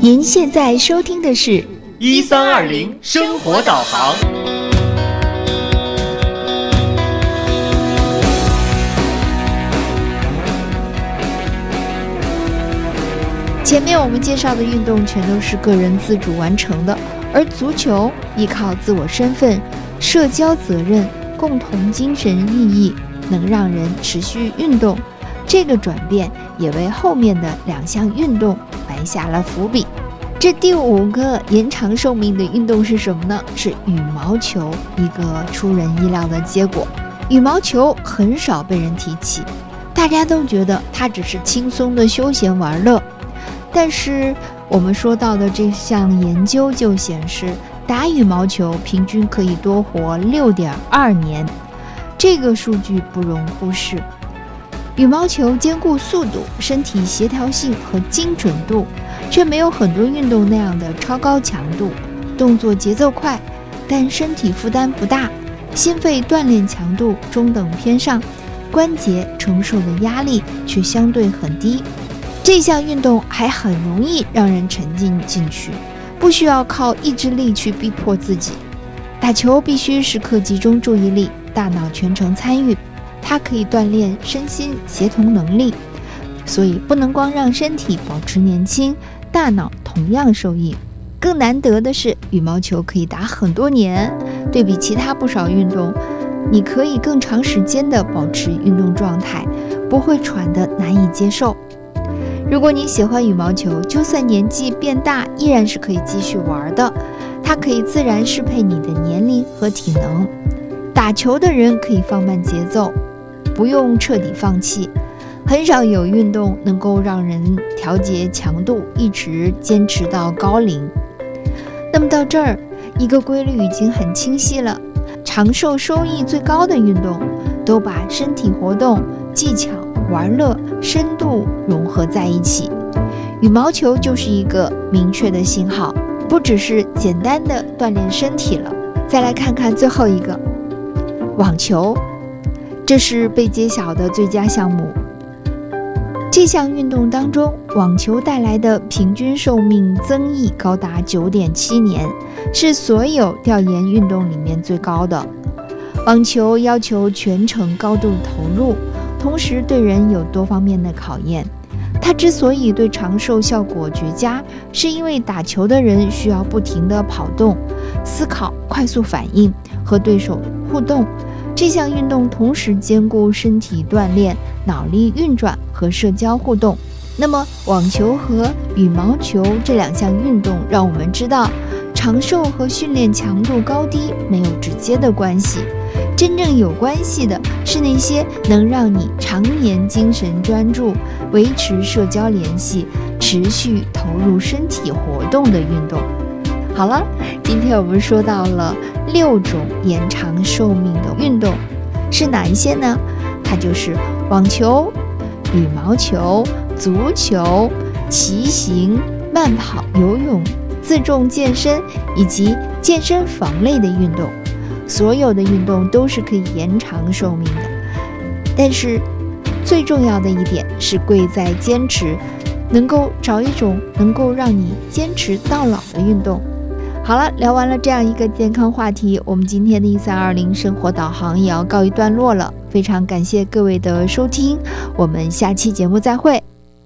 您现在收听的是 1320生活导航。 前面我们介绍的运动全都是个人自主完成的，而足球依靠自我身份、社交责任、共同精神意义，能让人持续运动。这个转变也为后面的2项运动埋下了伏笔。这第5个延长寿命的运动是什么呢？是羽毛球，一个出人意料的结果。羽毛球很少被人提起，大家都觉得它只是轻松的休闲玩乐。但是我们说到的这项研究就显示，打羽毛球平均可以多活 6.2 年，这个数据不容忽视。羽毛球兼顾速度、身体协调性和精准度，却没有很多运动那样的超高强度，动作节奏快，但身体负担不大，心肺锻炼强度中等偏上，关节承受的压力却相对很低。这项运动还很容易让人沉浸进去，不需要靠意志力去逼迫自己。打球必须时刻集中注意力，大脑全程参与，它可以锻炼身心协同能力，所以不能光让身体保持年轻，大脑同样受益。更难得的是，羽毛球可以打很多年，对比其他不少运动，你可以更长时间的保持运动状态，不会喘得难以接受。如果你喜欢羽毛球，就算年纪变大，依然是可以继续玩的。它可以自然适配你的年龄和体能。打球的人可以放慢节奏，不用彻底放弃。很少有运动能够让人调节强度，一直坚持到高龄。那么到这儿，一个规律已经很清晰了：长寿收益最高的运动，都把身体活动、技巧、玩乐、深度融合在一起。羽毛球就是一个明确的信号，不只是简单的锻炼身体了。再来看看最后一个，网球，这是被揭晓的最佳项目。这项运动当中，网球带来的平均寿命增益高达 9.7 年，是所有调研运动里面最高的。网球要求全程高度投入，同时对人有多方面的考验。它之所以对长寿效果绝佳，是因为打球的人需要不停地跑动、思考、快速反应和对手互动。这项运动同时兼顾身体锻炼、脑力运转和社交互动。那么网球和羽毛球这2项运动让我们知道，长寿和训练强度高低没有直接的关系，真正有关系的是那些能让你常年精神专注、维持社交联系、持续投入身体活动的运动。好了，今天我们说到了6种延长寿命的运动，是哪一些呢？它就是网球、羽毛球、足球、骑行、慢跑、游泳、自重健身以及健身房类的运动。所有的运动都是可以延长寿命的，但是最重要的一点是贵在坚持，能够找一种能够让你坚持到老的运动。好了，聊完了这样一个健康话题，我们今天的1320生活导航也要告一段落了。非常感谢各位的收听，我们下期节目再会。